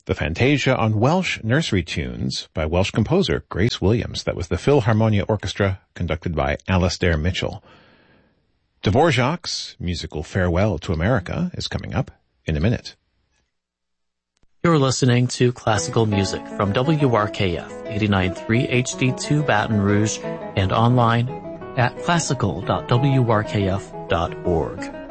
The Fantasia on Welsh Nursery Tunes by Welsh composer Grace Williams. That was the Philharmonia Orchestra, conducted by Alastair Mitchell. Dvorak's musical Farewell to America is coming up in a minute. You're listening to classical music from WRKF 89.3 HD2 Baton Rouge and online at classical.wrkf.org.